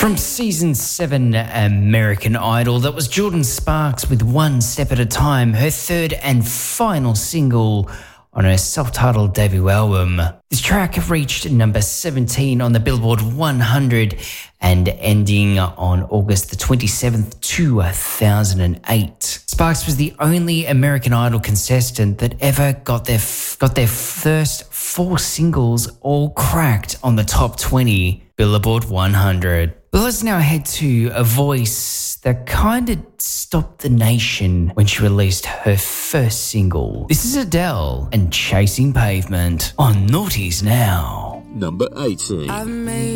From season 7 American Idol, that was Jordan Sparks with One Step at a Time, her third and final single on her self-titled debut album. This track reached number 17 on the Billboard 100 and ending on August the 27th, 2008. Sparks was the only American Idol contestant that ever got their first 4 singles all cracked on the top 20 Billboard 100. But let's now head to a voice that kind of stopped the nation when she released her first single. This is Adele and Chasing Pavement on Naughties Now. Number 18.